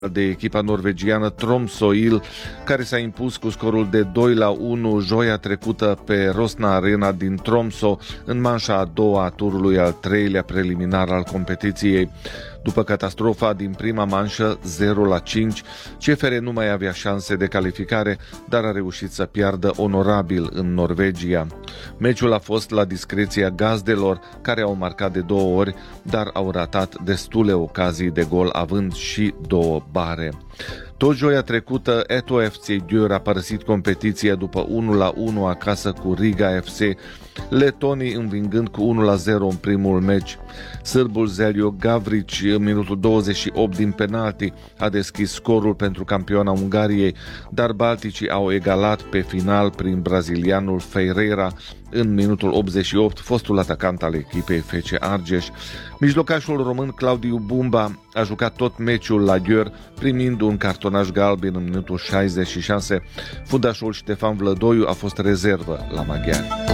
de echipa norvegiană Tromsø, care s-a impus cu scorul de 2-1 joia trecută pe Rosna Arena din Tromsø în manșa a doua a turului al treilea preliminar al competiției. După catastrofa din prima manșă 0-5, CFR nu mai avea șanse de calificare, dar a reușit să piardă onorabil în Norvegia. Meciul a fost la discreția gazdelor, care au marcat de 2 ori, dar au ratat destule ocazii de gol, având și 2 bare. Tot joia trecută, Eto FC Győr a părăsit competiția după 1-1 acasă cu Riga FC, letonii învingând cu 1-0 în primul meci. Sârbul Zeljo Gavrici, în minutul 28 din penalti, a deschis scorul pentru campioana Ungariei, dar balticii au egalat pe final prin brazilianul Ferreira în minutul 88, fostul atacant al echipei FC Argeș. Mijlocașul român Claudiu Bumba a jucat tot meciul la Győr, primind un cartonaj galben în minutul 66. Fundașul Ștefan Vlădoiu a fost rezervă la maghiari.